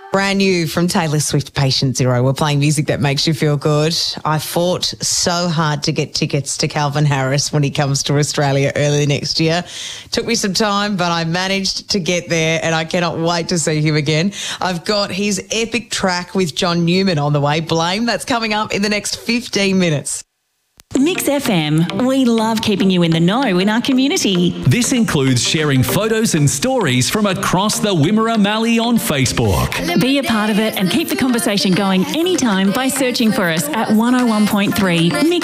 Brand new from Taylor Swift, Patient Zero. We're playing music that makes you feel good. I fought so hard to get tickets to Calvin Harris when he comes to Australia early next year. Took me some time, but I managed to get there and I cannot wait to see him again. I've got his epic track with John Newman on the way, Blame. That's coming up in the next 15 minutes. Mix FM, we love keeping you in the know in our community. This includes sharing photos and stories from across the Wimmera Mallee on Facebook. Be a part of it and keep the conversation going anytime by searching for us at 101.3 Mix